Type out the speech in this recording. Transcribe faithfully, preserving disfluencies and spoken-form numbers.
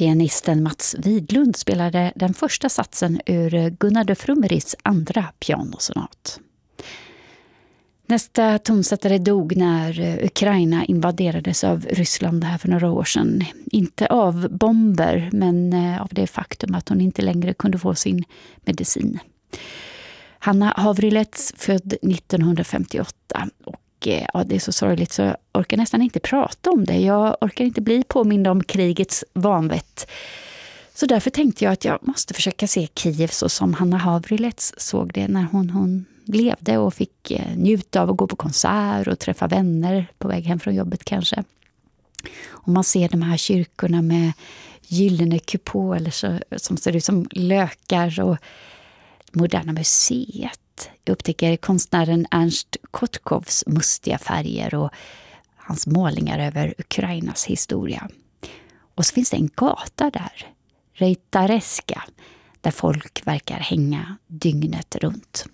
Pianisten Mats Widlund spelade den första satsen ur Gunnar de Frummeris andra pianosonat. Nästa tonsättare dog när Ukraina invaderades av Ryssland här för några år sedan. Inte av bomber, men av det faktum att hon inte längre kunde få sin medicin. Hanna Havrilets, född nittonhundrafemtioåtta, och ja, det är så sorgligt så jag orkar nästan inte prata om det. Jag orkar inte bli påmind om krigets vanvett. Så därför tänkte jag att jag måste försöka se Kiev så som Hanna Havrilets såg det när hon, hon levde och fick njuta av att gå på konsert och träffa vänner på väg hem från jobbet kanske. Och man ser de här kyrkorna med gyllene kupoler så, som ser ut som lökar och Moderna museet. Jag upptäcker konstnären Ernst Kotkovs mustiga färger och hans målningar över Ukrainas historia. Och så finns det en gata där, Reitareska, där folk verkar hänga dygnet runt.